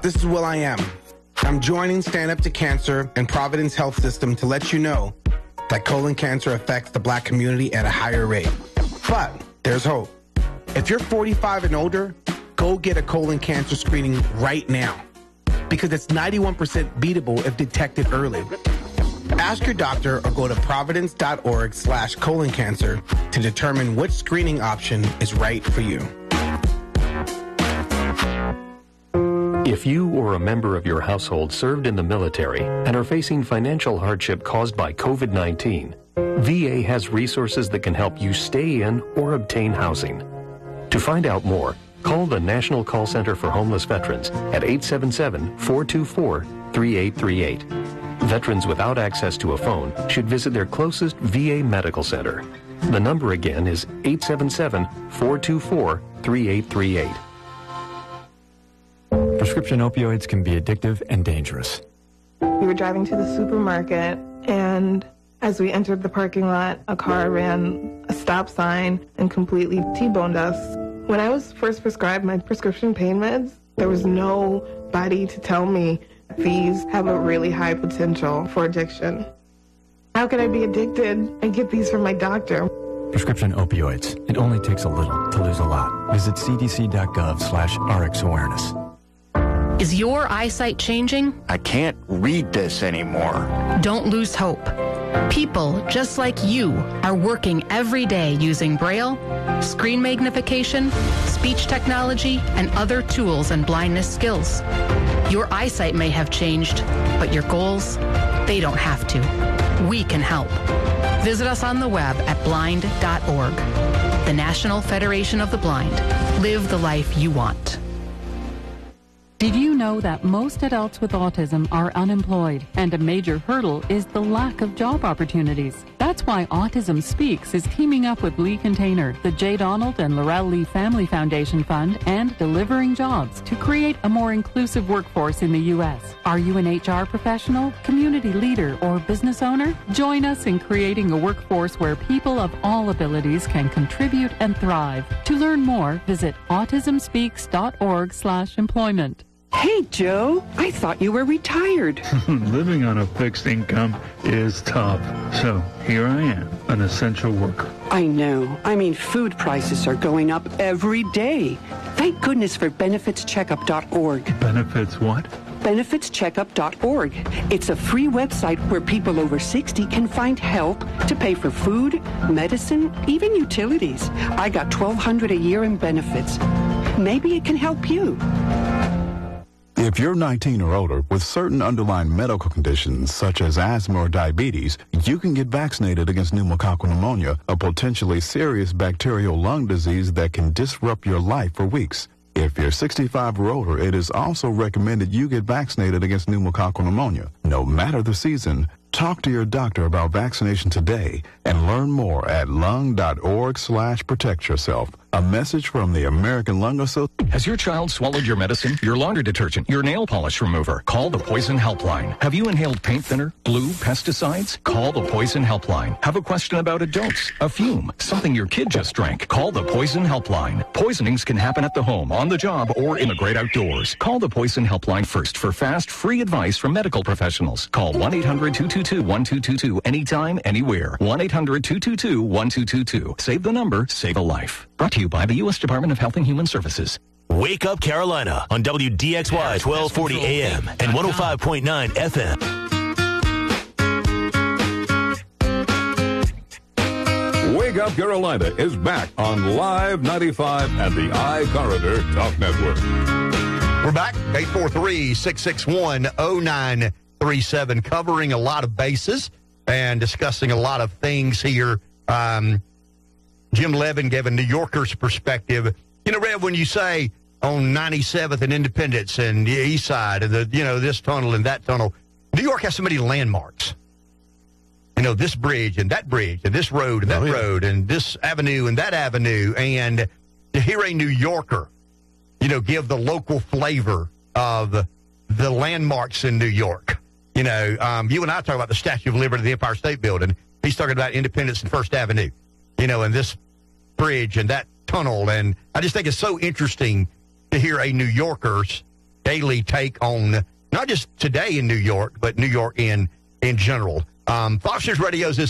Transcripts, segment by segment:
this is Will I Am. I'm joining Stand Up to Cancer and Providence Health System to let you know that colon cancer affects the Black community at a higher rate. But there's hope. If you're 45 and older, go get a colon cancer screening right now because it's 91% beatable if detected early. Ask your doctor or go to providence.org/colon cancer to determine which screening option is right for you. If you or a member of your household served in the military and are facing financial hardship caused by COVID-19, VA has resources that can help you stay in or obtain housing. To find out more, call the National Call Center for Homeless Veterans at 877-424-3838. Veterans without access to a phone should visit their closest VA medical center. The number again is 877-424-3838. Prescription opioids can be addictive and dangerous. We were driving to the supermarket, and as we entered the parking lot, a car ran a stop sign and completely T-boned us. When I was first prescribed my prescription pain meds, there was nobody to tell me these have a really high potential for addiction. How could I be addicted and get these from my doctor? Prescription opioids. It only takes a little to lose a lot. Visit cdc.gov/RxAwareness. Is your eyesight changing? I can't read this anymore. Don't lose hope. People just like you are working every day using Braille, screen magnification, speech technology, and other tools and blindness skills. Your eyesight may have changed, but your goals, they don't have to. We can help. Visit us on the web at blind.org. The National Federation of the Blind. Live the life you want. Did you know that most adults with autism are unemployed, and a major hurdle is the lack of job opportunities? That's why Autism Speaks is teaming up with Lee Container, the J. Donald and Laurel Lee Family Foundation Fund, and Delivering Jobs to create a more inclusive workforce in the U.S. Are you an HR professional, community leader, or business owner? Join us in creating a workforce where people of all abilities can contribute and thrive. To learn more, visit autismspeaks.org/employment. Hey, Joe, I thought you were retired. Living on a fixed income is tough. So here I am, an essential worker. I know. I mean, food prices are going up every day. Thank goodness for benefitscheckup.org. Benefits what? benefitscheckup.org. It's a free website where people over 60 can find help to pay for food, medicine, even utilities. I got $1,200 a year in benefits. Maybe it can help you. If you're 19 or older with certain underlying medical conditions such as asthma or diabetes, you can get vaccinated against pneumococcal pneumonia, a potentially serious bacterial lung disease that can disrupt your life for weeks. If you're 65 or older, it is also recommended you get vaccinated against pneumococcal pneumonia. No matter the season, talk to your doctor about vaccination today and learn more at lung.org/protect yourself. A message from the American Lung Association. Has your child swallowed your medicine, your laundry detergent, your nail polish remover? Call the Poison Helpline. Have you inhaled paint thinner, glue, pesticides? Call the Poison Helpline. Have a question about a dose, a fume, something your kid just drank? Call the Poison Helpline. Poisonings can happen at the home, on the job, or in the great outdoors. Call the Poison Helpline first for fast, free advice from medical professionals. Call 1-800-222-1222 anytime, anywhere. 1-800-222-1222. Save the number, save a life. Brought to you by the U.S. Department of Health and Human Services. Wake Up Carolina on WDXY 1240 AM and 105.9 FM. Wake Up Carolina is back on Live 95 and the iCorridor Talk Network. We're back, 843-661-0937, covering a lot of bases and discussing a lot of things here. Jim Levin gave a New Yorker's perspective. You know, Rev, when you say on 97th and Independence and the East Side and this tunnel and that tunnel, New York has so many landmarks. You know, this bridge and this road and that road and this avenue and that avenue. And to hear a New Yorker, give the local flavor of the landmarks in New York. You and I talk about the Statue of Liberty, the Empire State Building. He's talking about Independence and First Avenue, and this bridge and that tunnel. And I just think it's so interesting to hear a New Yorker's daily take on not just today in New York, but New York in general. Fox News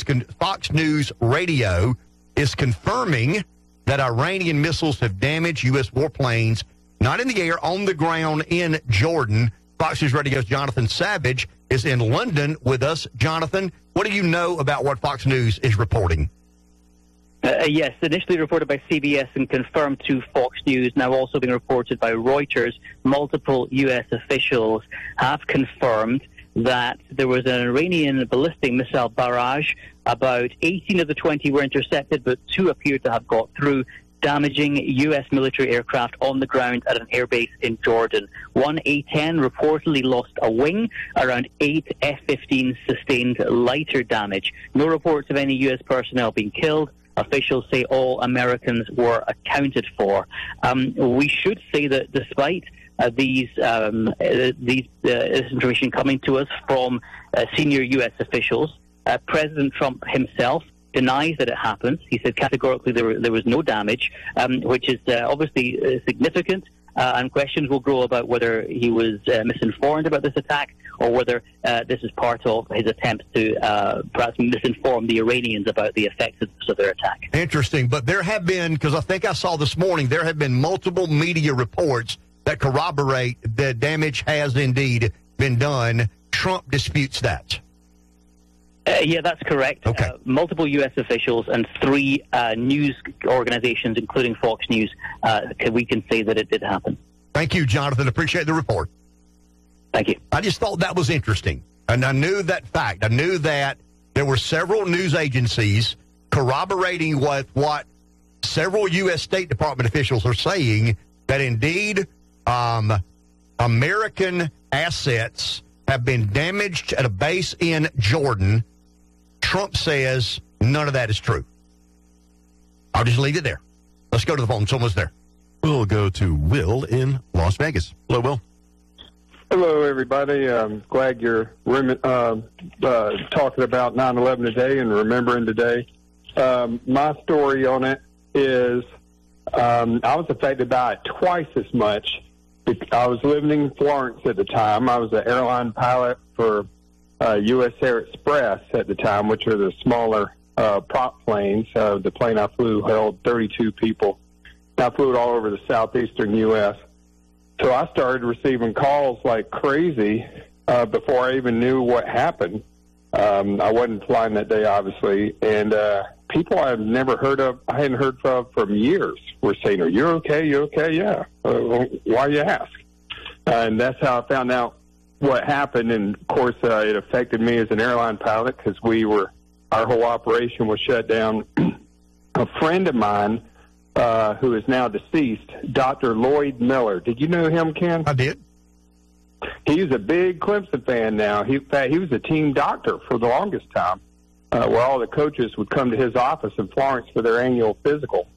Radio is confirming that Iranian missiles have damaged U.S. warplanes, not in the air, on the ground in Jordan. Fox News Radio's Jonathan Savage is in London with us. Jonathan, what do you know about what Fox News is reporting? Yes, initially reported by CBS and confirmed to Fox News, now also being reported by Reuters. Multiple U.S. officials have confirmed that there was an Iranian ballistic missile barrage. About 18 of the 20 were intercepted, but 2 appeared to have got through, damaging U.S. military aircraft on the ground at an airbase in Jordan. One A-10 reportedly lost a wing. Around 8 F-15s sustained lighter damage. No reports of any U.S. personnel being killed. Officials say all Americans were accounted for. We should say that despite this information coming to us from senior U.S. officials, President Trump himself denies that it happened. He said categorically there was no damage, which is obviously significant, and questions will grow about whether he was misinformed about this attack or whether this is part of his attempt to perhaps misinform the Iranians about the effectiveness of their attack. Interesting, but there have been, because I think I saw this morning, there have been multiple media reports that corroborate that damage has indeed been done. Trump disputes that. Yeah, that's correct. Okay. Multiple U.S. officials and 3 news organizations, including Fox News, we can say that it did happen. Thank you, Jonathan. Appreciate the report. Thank you. I just thought that was interesting. And I knew that fact. I knew that there were several news agencies corroborating what several U.S. State Department officials are saying, that indeed American assets have been damaged at a base in Jordan. Trump says none of that is true. I'll just leave it there. Let's go to the phone. Someone's there. We'll go to Will in Las Vegas. Hello, Will. Hello, everybody. I'm glad you're talking about 9/11 today and remembering today. My story on it is I was affected by it twice as much. I was living in Florence at the time. I was an airline pilot for U.S. Air Express at the time, which are the smaller prop planes. The plane I flew held 32 people. I flew it all over the southeastern U.S. So I started receiving calls like crazy before I even knew what happened. I wasn't flying that day, obviously, and people I've never heard of, I hadn't heard from years, were saying, "Are you okay? You okay?" "Yeah." "Why you ask?" And that's how I found out what happened. And of course, it affected me as an airline pilot because our whole operation was shut down. A friend of mine, who is now deceased, Dr. Lloyd Miller. Did you know him, Ken? I did. He's a big Clemson fan now. In fact, he was a team doctor for the longest time, where all the coaches would come to his office in Florence for their annual physical.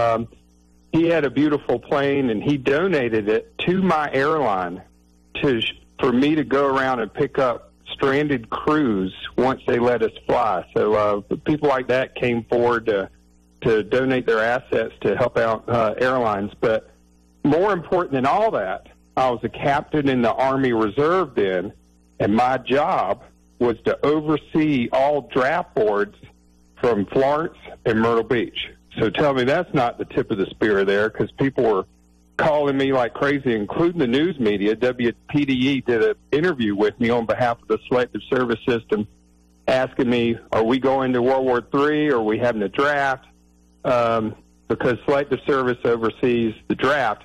He had a beautiful plane, and he donated it to my airline for me to go around and pick up stranded crews once they let us fly. So people like that came forward to donate their assets to help out airlines. But more important than all that, I was a captain in the Army Reserve then, and my job was to oversee all draft boards from Florence and Myrtle Beach. So tell me that's not the tip of the spear there, because people were calling me like crazy, including the news media. WPDE did an interview with me on behalf of the Selective Service System, asking me, are we going to World War III, or are we having a draft? Because Selective Service oversees the draft.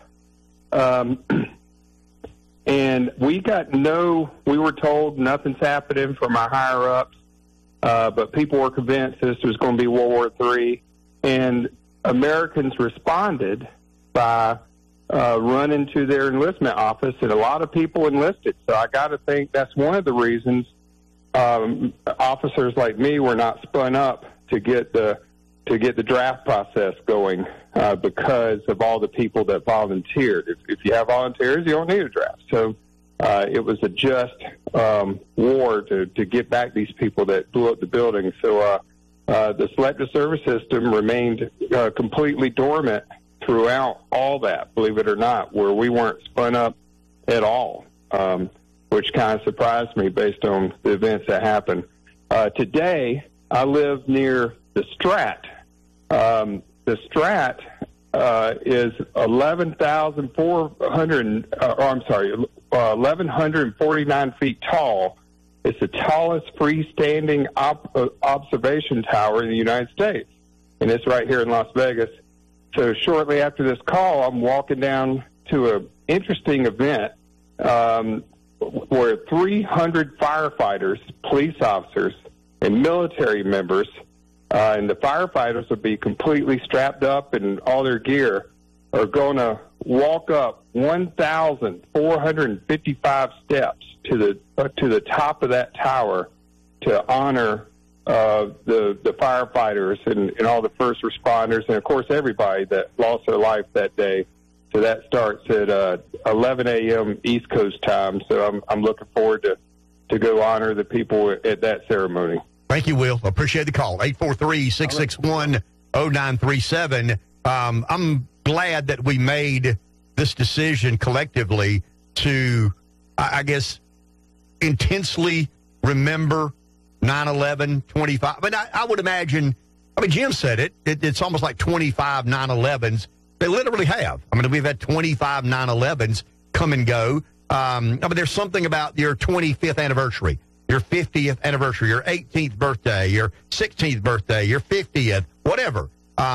And we were told nothing's happening from our higher-ups, but people were convinced this was going to be World War III. And Americans responded by running to their enlistment office, and a lot of people enlisted. So I got to think that's one of the reasons officers like me were not spun up to get the draft process going, because of all the people that volunteered. If you have volunteers, you don't need a draft. So it was a just war to get back these people that blew up the building. So the Selective Service System remained completely dormant throughout all that, believe it or not, where we weren't spun up at all, which kind of surprised me based on the events that happened. Today, I live near the Strat. The Strat is 1,149 feet tall. It's the tallest freestanding observation tower in the United States, and it's right here in Las Vegas. So shortly after this call, I'm walking down to an interesting event where 300 firefighters, police officers, and military members, and the firefighters will be completely strapped up in all their gear, are going to walk up 1,455 steps to the top of that tower to honor the firefighters and all the first responders, and of course everybody that lost their life that day. So that starts at 11 a.m. East Coast time. So I'm looking forward to go honor the people at that ceremony. Thank you, Will. Appreciate the call. 843-661-0937. I'm glad that we made this decision collectively to, I guess, intensely remember 9/11, 25. But I would imagine, Jim said it. It's almost like 25 9/11s. They literally have. We've had 25 9/11s come and go. There's something about your 25th anniversary, your 50th anniversary, your 18th birthday, your 16th birthday, your 50th, whatever.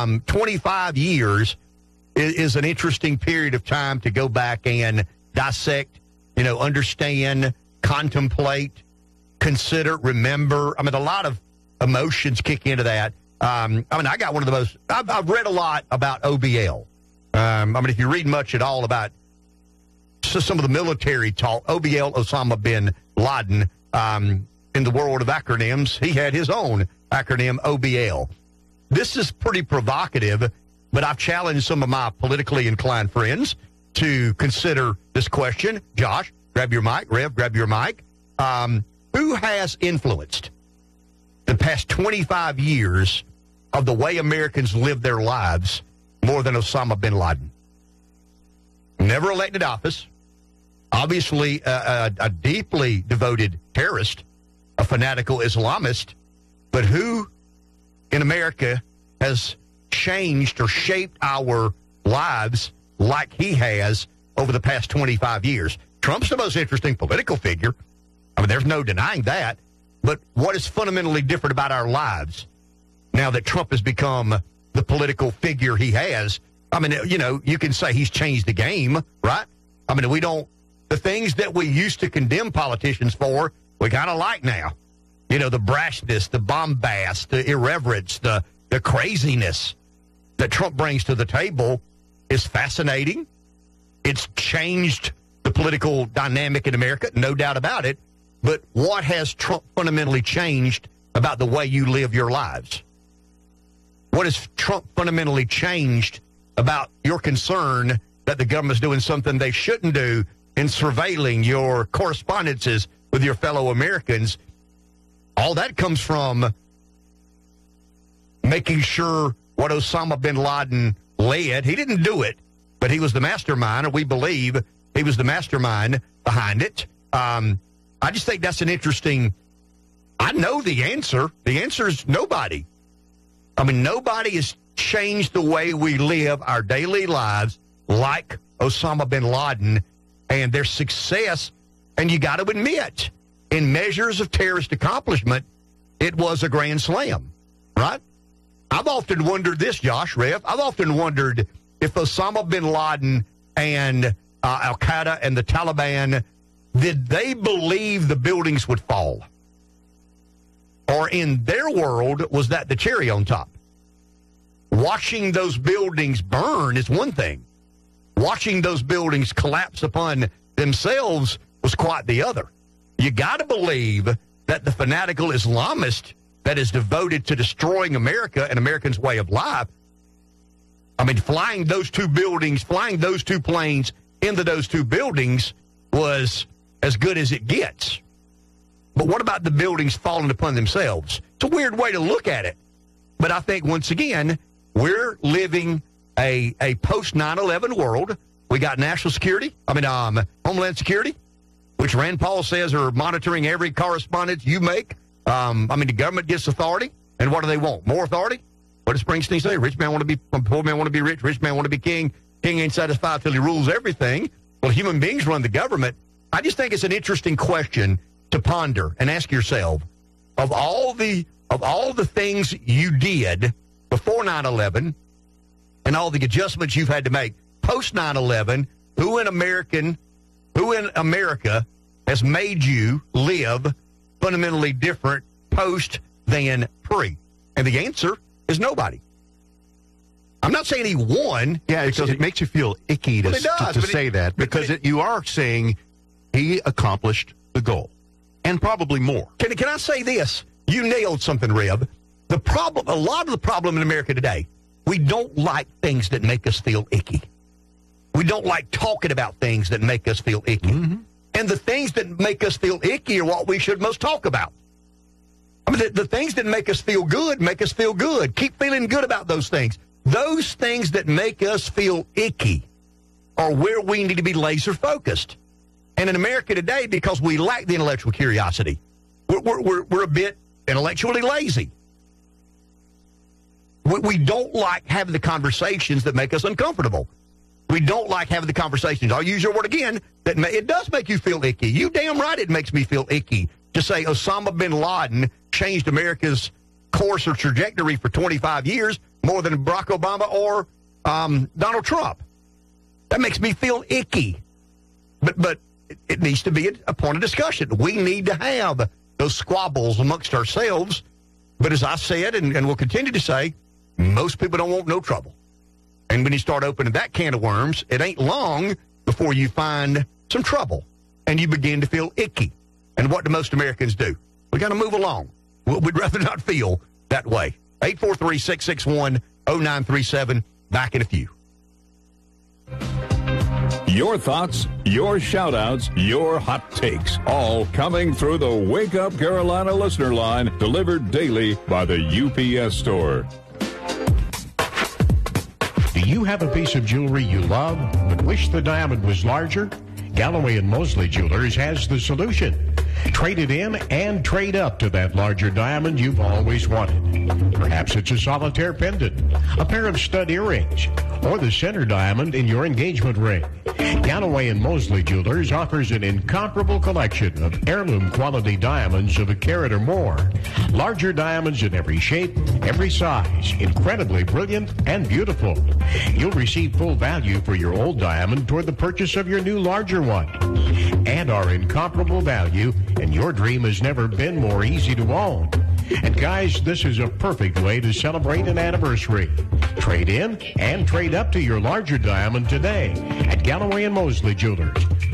25 years is an interesting period of time to go back and dissect, understand, contemplate, consider, remember. A lot of emotions kick into that. I got one of the most, I've read a lot about OBL. If you read much at all about some of the military talk, OBL, Osama bin Laden, in the world of acronyms, he had his own acronym, OBL. This is pretty provocative, but I've challenged some of my politically inclined friends to consider this question. Josh, grab your mic. Rev, grab your mic. Who has influenced the past 25 years of the way Americans live their lives more than Osama bin Laden? Never elected office. Obviously, a deeply devoted terrorist, a fanatical Islamist. But who in America has changed or shaped our lives like he has over the past 25 years? Trump's the most interesting political figure. There's no denying that. But what is fundamentally different about our lives now that Trump has become the political figure he has? You can say he's changed the game, right? The things that we used to condemn politicians for, we kind of like now. The brashness, the bombast, the irreverence, the craziness that Trump brings to the table is fascinating. It's changed the political dynamic in America, no doubt about it. But what has Trump fundamentally changed about the way you live your lives? What has Trump fundamentally changed about your concern that the government's doing something they shouldn't do in surveilling your correspondences with your fellow Americans? All that comes from making sure what Osama bin Laden led. He didn't do it, but he was the mastermind, or we believe he was the mastermind behind it. I just think that's an interesting, I know the answer. The answer is nobody. Nobody has changed the way we live our daily lives like Osama bin Laden, and their success, and you got to admit, in measures of terrorist accomplishment, it was a grand slam, right? I've often wondered this, Josh, Rev. I've often wondered if Osama bin Laden and Al-Qaeda and the Taliban, did they believe the buildings would fall? Or in their world, was that the cherry on top? Watching those buildings burn is one thing. Watching those buildings collapse upon themselves was quite the other. You got to believe that the fanatical Islamist that is devoted to destroying America and Americans' way of life, flying those two buildings, flying those two planes into those two buildings was as good as it gets. But what about the buildings falling upon themselves? It's a weird way to look at it. But I think, once again, we're living a post 9/11 world. We got national security, Homeland Security, which Rand Paul says are monitoring every correspondence you make. The government gets authority, and what do they want? More authority? What does Springsteen say? Rich man want to be, poor man want to be rich, rich man want to be king. King ain't satisfied till he rules everything. Well, human beings run the government. I just think it's an interesting question to ponder and ask yourself, of all the things you did before 9/11 and all the adjustments you've had to make post 9/11, who in America has made you live fundamentally different post than pre? And the answer is nobody. I'm not saying he won. Yeah, it makes you feel icky to say that, because you are saying he accomplished the goal, and probably more. Can I say this? You nailed something, Reb. A lot of the problem in America today, we don't like things that make us feel icky. We don't like talking about things that make us feel icky. Mm-hmm. And the things that make us feel icky are what we should most talk about. The things that make us feel good make us feel good. Keep feeling good about those things. Those things that make us feel icky are where we need to be laser focused. And in America today, because we lack the intellectual curiosity, we're a bit intellectually lazy. We don't like having the conversations that make us uncomfortable. We don't like having the conversations. I'll use your word again. It does make you feel icky. You damn right it makes me feel icky to say Osama bin Laden changed America's course or trajectory for 25 years more than Barack Obama or Donald Trump. That makes me feel icky. But it needs to be a point of discussion. We need to have those squabbles amongst ourselves. But as I said, and will continue to say, most people don't want no trouble. And when you start opening that can of worms, it ain't long before you find some trouble and you begin to feel icky. And what do most Americans do? We got to move along. We'd rather not feel that way. 843-661-0937. Back in a few. Your thoughts, your shout-outs, your hot takes, all coming through the Wake Up Carolina listener line, delivered daily by the UPS store. Do you have a piece of jewelry you love but wish the diamond was larger? Galloway and Mosley Jewelers has the solution. Trade it in and trade up to that larger diamond you've always wanted. Perhaps it's a solitaire pendant, a pair of stud earrings, or the center diamond in your engagement ring. Galloway and Mosley Jewelers offers an incomparable collection of heirloom quality diamonds of a carat or more. Larger diamonds in every shape, every size, incredibly brilliant and beautiful. You'll receive full value for your old diamond toward the purchase of your new larger one. And our incomparable value, and your dream has never been more easy to own. And guys, this is a perfect way to celebrate an anniversary. Trade in and trade up to your larger diamond today at Galloway and Mosley Jewelers,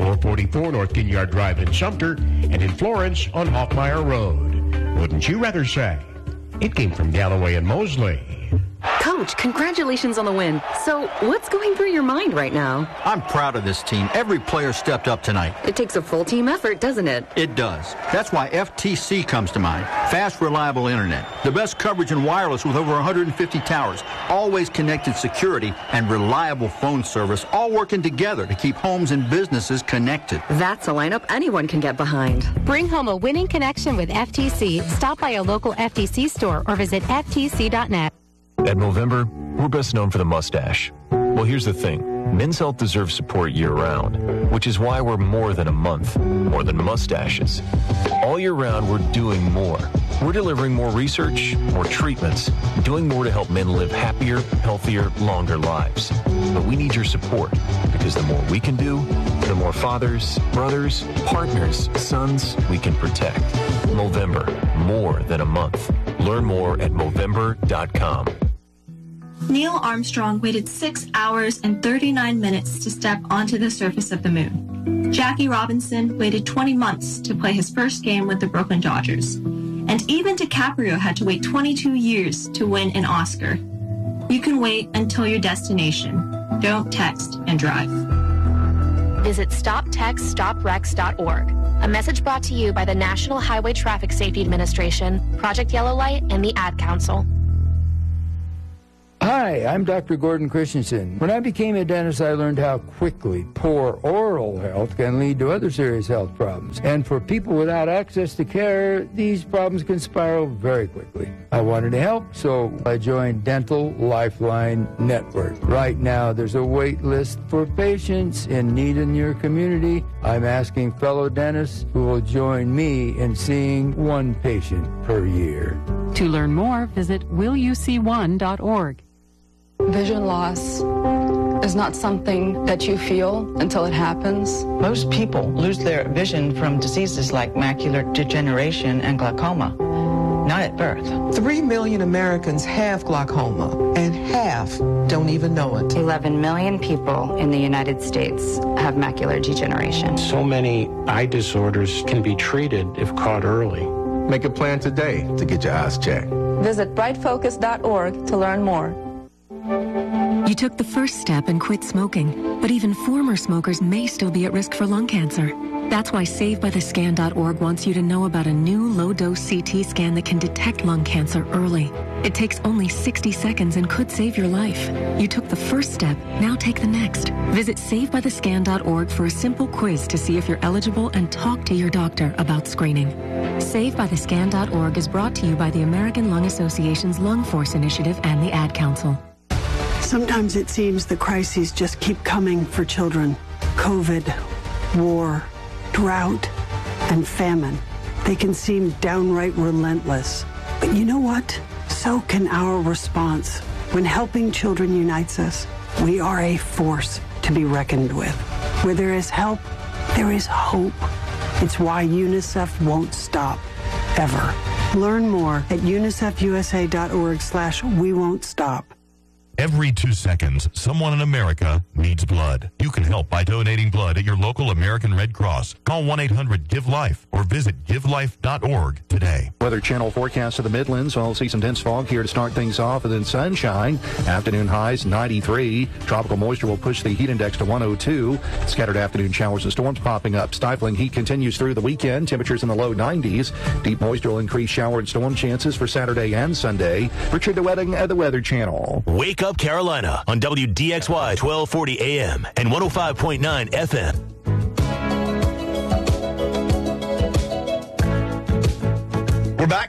444 North Ginyard Drive in Sumter, and in Florence on Hoffmeyer Road. Wouldn't you rather say it came from Galloway and Mosley? Coach, congratulations on the win. So, what's going through your mind right now? I'm proud of this team. Every player stepped up tonight. It takes a full team effort, doesn't it? It does. That's why FTC comes to mind. Fast, reliable internet. The best coverage in wireless with over 150 towers. Always connected security and reliable phone service, all working together to keep homes and businesses connected. That's a lineup anyone can get behind. Bring home a winning connection with FTC. Stop by a local FTC store or visit ftc.net. At Movember, we're best known for the mustache. Well, here's the thing. Men's health deserves support year-round, which is why we're more than a month, more than mustaches. All year round, we're doing more. We're delivering more research, more treatments, doing more to help men live happier, healthier, longer lives. But we need your support, because the more we can do, the more fathers, brothers, partners, sons we can protect. Movember, more than a month. Learn more at Movember.com. Neil Armstrong waited 6 hours and 39 minutes to step onto the surface of the moon. Jackie Robinson waited 20 months to play his first game with the Brooklyn Dodgers. And even DiCaprio had to wait 22 years to win an Oscar. You can wait until your destination. Don't text and drive. Visit StopTextStopWrecks.org. A message brought to you by the National Highway Traffic Safety Administration, Project Yellow Light, and the Ad Council. Hi, I'm Dr. Gordon Christensen. When I became a dentist, I learned how quickly poor oral health can lead to other serious health problems. And for people without access to care, these problems can spiral very quickly. I wanted to help, so I joined Dental Lifeline Network. Right now, there's a wait list for patients in need in your community. I'm asking fellow dentists who will join me in seeing one patient per year. To learn more, visit willyouseeone.org. Vision loss is not something that you feel until it happens. Most people lose their vision from diseases like macular degeneration and glaucoma, not at birth. 3 million Americans have glaucoma, and half don't even know it. 11 million people in the United States have macular degeneration. So many eye disorders can be treated if caught early. Make a plan today to get your eyes checked. Visit brightfocus.org to learn more. You took the first step and quit smoking, but even former smokers may still be at risk for lung cancer. That's why SaveByTheScan.org wants you to know about a new low-dose CT scan that can detect lung cancer early. It takes only 60 seconds and could save your life. You took the first step, now take the next. Visit SaveByTheScan.org for a simple quiz to see if you're eligible and talk to your doctor about screening. SaveByTheScan.org is brought to you by the American Lung Association's Lung Force Initiative and the Ad Council. Sometimes it seems the crises just keep coming for children. COVID, war, drought, and famine. They can seem downright relentless. But you know what? So can our response. When helping children unites us, we are a force to be reckoned with. Where there is help, there is hope. It's why UNICEF won't stop, ever. Learn more at unicefusa.org/we won't stop. Every 2 seconds, someone in America needs blood. You can help by donating blood at your local American Red Cross. Call 1-800-GIVE-LIFE or visit givelife.org today. Weather Channel forecast of the Midlands. I'll see some dense fog here to start things off, and then sunshine. Afternoon highs 93. Tropical moisture will push the heat index to 102. Scattered afternoon showers and storms popping up. Stifling heat continues through the weekend. Temperatures in the low 90s. Deep moisture will increase shower and storm chances for Saturday and Sunday. Richard DeWetting at the Weather Channel. Wake Up Carolina on WDXY 1240 AM and 105.9 FM. We're back,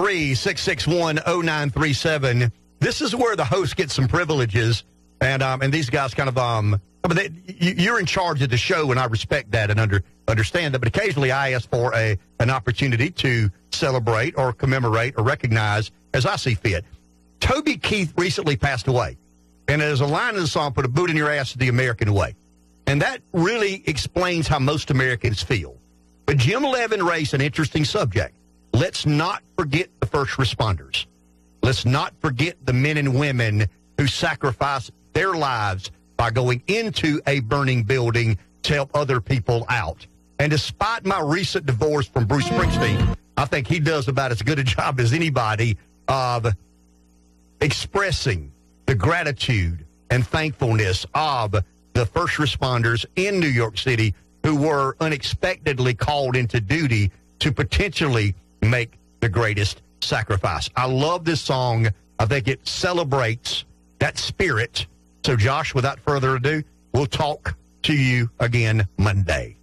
843-661-0937. This is where the host gets some privileges, and these guys kind of, you're in charge of the show, and I respect that and understand that, but occasionally I ask for an opportunity to celebrate or commemorate or recognize as I see fit. Toby Keith recently passed away, and there's a line in the song, "Put a boot in your ass the American way." And that really explains how most Americans feel. But Jim Levin raised an interesting subject. Let's not forget the first responders. Let's not forget the men and women who sacrificed their lives by going into a burning building to help other people out. And despite my recent divorce from Bruce Springsteen, I think he does about as good a job as anybody of expressing the gratitude and thankfulness of the first responders in New York City who were unexpectedly called into duty to potentially make the greatest sacrifice. I love this song. I think it celebrates that spirit. So, Josh, without further ado, we'll talk to you again Monday.